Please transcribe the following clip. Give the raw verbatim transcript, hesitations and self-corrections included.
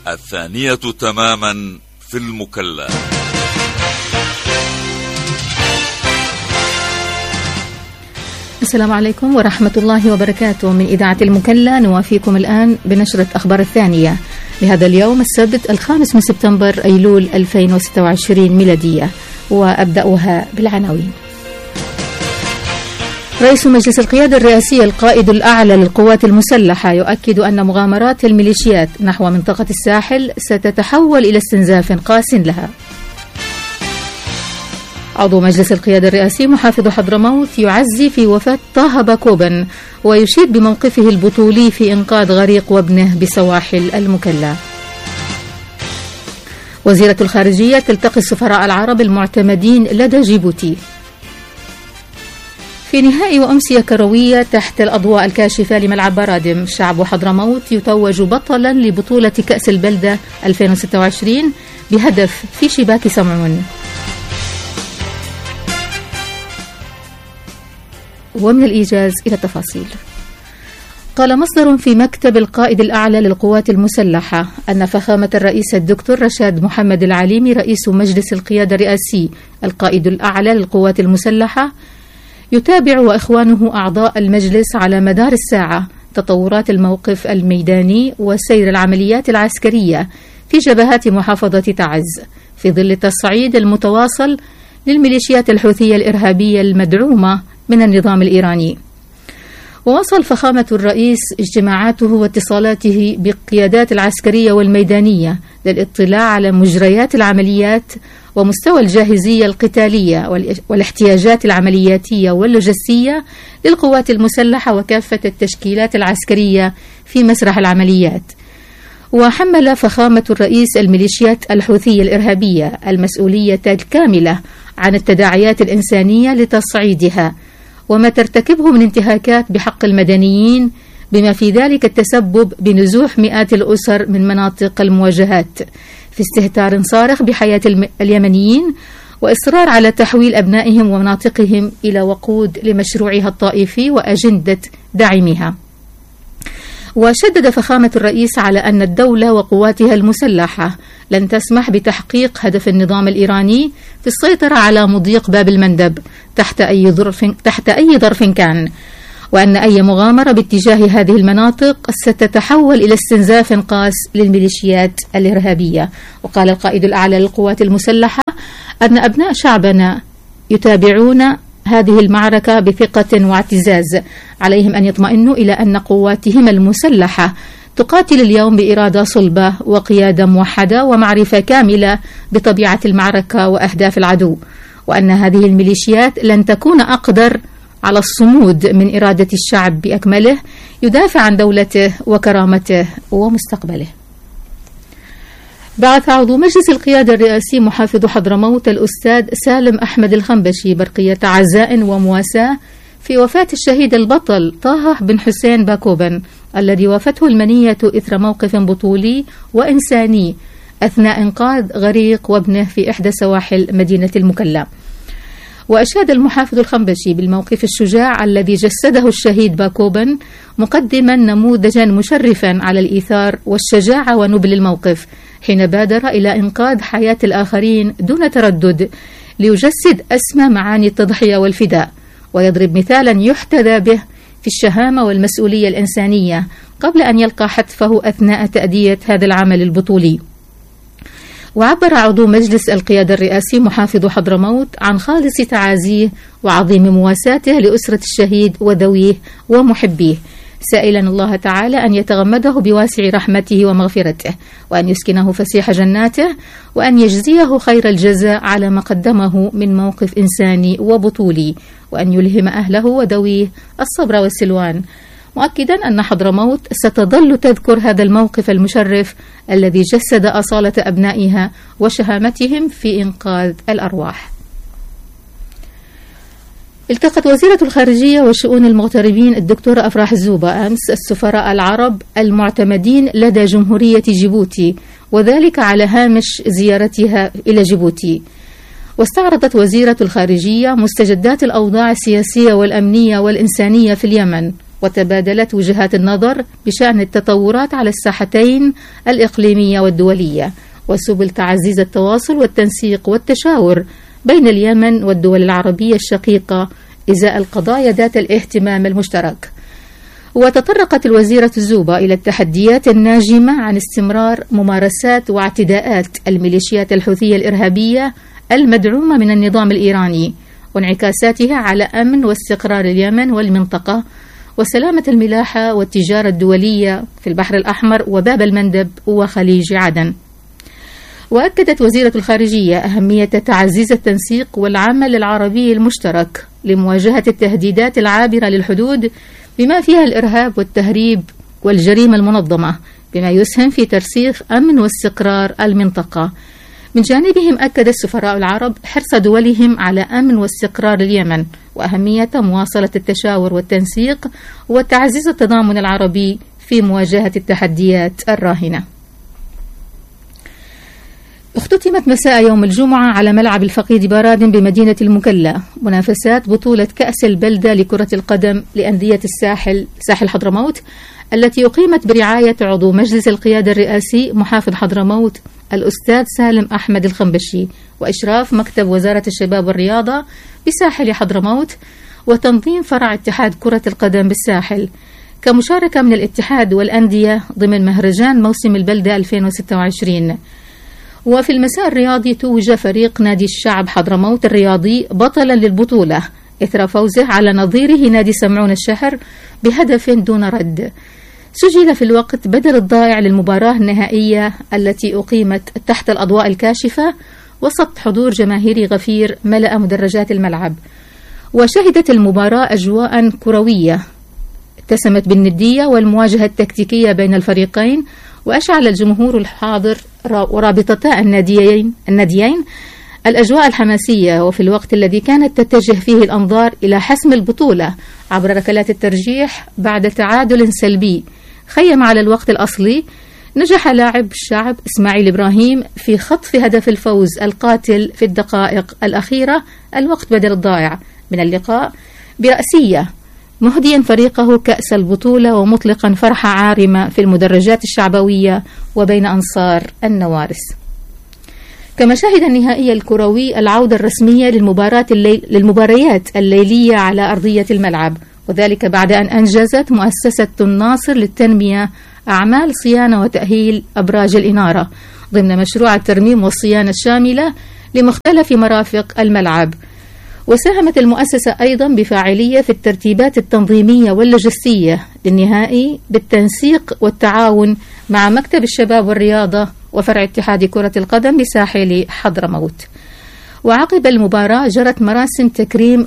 الثانية تماما في المكلا. السلام عليكم ورحمة الله وبركاته. من إذاعة المكلا نوافيكم الآن بنشرة أخبار الثانية لهذا اليوم السبت الخامس من سبتمبر أيلول ألفين وستة وعشرين ميلادية، وأبدأها بالعناوين. رئيس مجلس القيادة الرئاسي القائد الأعلى للقوات المسلحة يؤكد أن مغامرات الميليشيات نحو منطقة الساحل ستتحول إلى استنزاف قاس لها. عضو مجلس القيادة الرئاسي محافظ حضرموت يعزي في وفاة طه باكوبن ويشيد بموقفه البطولي في إنقاذ غريق وابنه بسواحل المكلا. وزيرة الخارجية تلتقي السفراء العرب المعتمدين لدى جيبوتي. في نهائي وأمسية كروية تحت الأضواء الكاشفة لملعب برادم، شعب حضرموت يتوج بطلا لبطولة كأس البلدة ألفين وستة وعشرين بهدف في شباك سمعون. ومن الإيجاز إلى التفاصيل. قال مصدر في مكتب القائد الأعلى للقوات المسلحة أن فخامة الرئيس الدكتور رشاد محمد العليمي رئيس مجلس القيادة الرئاسي القائد الأعلى للقوات المسلحة يتابع وإخوانه أعضاء المجلس على مدار الساعة تطورات الموقف الميداني وسير العمليات العسكرية في جبهات محافظة تعز في ظل التصعيد المتواصل للميليشيات الحوثية الإرهابية المدعومة من النظام الإيراني. وواصل فخامة الرئيس اجتماعاته واتصالاته بالقيادات العسكرية والميدانية للاطلاع على مجريات العمليات ومستوى الجاهزية القتالية والاحتياجات العملياتية واللوجستية للقوات المسلحة وكافة التشكيلات العسكرية في مسرح العمليات. وحمل فخامة الرئيس الميليشيات الحوثية الإرهابية المسؤولية الكاملة عن التداعيات الإنسانية لتصعيدها وما ترتكبه من انتهاكات بحق المدنيين، بما في ذلك التسبب بنزوح مئات الأسر من مناطق المواجهات في استهتار صارخ بحياة اليمنيين وإصرار على تحويل أبنائهم ومناطقهم إلى وقود لمشروعها الطائفي وأجندة دعمها. وشدد فخامة الرئيس على أن الدولة وقواتها المسلحة لن تسمح بتحقيق هدف النظام الإيراني في السيطرة على مضيق باب المندب تحت أي ظرف تحت أي ظرف كان، وأن أي مغامرة باتجاه هذه المناطق ستتحول إلى استنزاف قاس للميليشيات الإرهابية. وقال القائد الأعلى للقوات المسلحة أن أبناء شعبنا يتابعون هذه المعركة بثقة واعتزاز، عليهم أن يطمئنوا إلى أن قواتهم المسلحة تقاتل اليوم بإرادة صلبة وقيادة موحدة ومعرفة كاملة بطبيعة المعركة وأهداف العدو، وأن هذه الميليشيات لن تكون أقدر على الصمود من إرادة الشعب بأكمله يدافع عن دولته وكرامته ومستقبله. بعث عضو مجلس القيادة الرئاسي محافظ حضرموت الأستاذ سالم أحمد الخنبشي برقية عزاء ومواساة في وفاة الشهيد البطل طه بن حسين باكوبن الذي وافته المنية إثر موقف بطولي وإنساني أثناء إنقاذ غريق وابنه في إحدى سواحل مدينة المكلا. وأشاد المحافظ الخنبشي بالموقف الشجاع الذي جسده الشهيد باكوبن، مقدما نموذجا مشرفا على الإيثار والشجاعة ونبل الموقف حين بادر إلى إنقاذ حياة الآخرين دون تردد ليجسد أسمى معاني التضحية والفداء ويضرب مثالا يحتذى به في الشهامة والمسؤولية الإنسانية قبل أن يلقى حتفه أثناء تأدية هذا العمل البطولي. وعبر عضو مجلس القيادة الرئاسي محافظ حضرموت عن خالص تعازيه وعظيم مواساته لأسرة الشهيد وذويه ومحبيه، سائلا الله تعالى أن يتغمده بواسع رحمته ومغفرته وأن يسكنه فسيح جناته وأن يجزيه خير الجزاء على ما قدمه من موقف إنساني وبطولي، وأن يلهم أهله وذويه الصبر والسلوان، مؤكدا أن حضرموت ستظل تذكر هذا الموقف المشرف الذي جسد أصالة أبنائها وشهامتهم في إنقاذ الأرواح. التقت وزيرة الخارجية وشؤون المغتربين الدكتورة أفراح الزوبة أمس السفراء العرب المعتمدين لدى جمهورية جيبوتي، وذلك على هامش زيارتها إلى جيبوتي. واستعرضت وزيرة الخارجية مستجدات الأوضاع السياسية والأمنية والإنسانية في اليمن وتبادلت وجهات النظر بشأن التطورات على الساحتين الإقليمية والدولية وسبل تعزيز التواصل والتنسيق والتشاور بين اليمن والدول العربية الشقيقة إزاء القضايا ذات الاهتمام المشترك. وتطرقت الوزيرة الزوبة إلى التحديات الناجمة عن استمرار ممارسات واعتداءات الميليشيات الحوثية الإرهابية المدعومة من النظام الإيراني وانعكاساتها على أمن واستقرار اليمن والمنطقة وسلامة الملاحة والتجارة الدولية في البحر الأحمر وباب المندب وخليج عدن. وأكدت وزيرة الخارجية أهمية تعزيز التنسيق والعمل العربي المشترك لمواجهة التهديدات العابرة للحدود بما فيها الإرهاب والتهريب والجريمة المنظمة بما يسهم في ترسيخ أمن واستقرار المنطقة. من جانبهم أكد السفراء العرب حرص دولهم على أمن واستقرار اليمن وأهمية مواصلة التشاور والتنسيق وتعزيز التضامن العربي في مواجهة التحديات الراهنة. اختتمت مساء يوم الجمعة على ملعب الفقيد بارادن بمدينة المكلا منافسات بطولة كأس البلدة لكرة القدم لأندية الساحل ساحل حضرموت التي أقيمت برعاية عضو مجلس القيادة الرئاسي محافظ حضرموت الأستاذ سالم أحمد الخنبشي وإشراف مكتب وزارة الشباب والرياضة بساحل حضرموت وتنظيم فرع اتحاد كرة القدم بالساحل كمشاركة من الاتحاد والأندية ضمن مهرجان موسم البلدة ألفين وستة وعشرين. وفي المساء الرياضي توج فريق نادي الشعب حضرموت الرياضي بطلا للبطولة إثر فوزه على نظيره نادي سمعون الشهر بهدف دون رد. سجل في الوقت بدل الضائع للمباراة النهائية التي أقيمت تحت الأضواء الكاشفة وسط حضور جماهيري غفير ملأ مدرجات الملعب. وشهدت المباراة أجواء كروية اتسمت بالندية والمواجهة التكتيكية بين الفريقين وأشعل الجمهور الحاضر ورابطتا الناديين الناديين الأجواء الحماسية وفي الوقت الذي كانت تتجه فيه الأنظار إلى حسم البطولة عبر ركلات الترجيح بعد تعادل سلبي خيم على الوقت الأصلي. نجح لاعب الشعب إسماعيل إبراهيم في خطف هدف الفوز القاتل في الدقائق الأخيرة الوقت بدل الضائع من اللقاء برأسية مهديا فريقه كأس البطولة ومطلقا فرحة عارمة في المدرجات الشعبوية وبين أنصار النوارس. كما شهد النهائي الكروي العودة الرسمية للمباراة الليل للمباريات الليلية على أرضية الملعب وذلك بعد أن أنجزت مؤسسة الناصر للتنمية أعمال صيانة وتأهيل أبراج الإنارة ضمن مشروع الترميم والصيانة الشاملة لمختلف مرافق الملعب. وساهمت المؤسسة أيضا بفاعلية في الترتيبات التنظيمية واللوجستية للنهائي بالتنسيق والتعاون مع مكتب الشباب والرياضة وفرع اتحاد كرة القدم بساحل حضرموت. وعقب المباراة جرت مراسم تكريم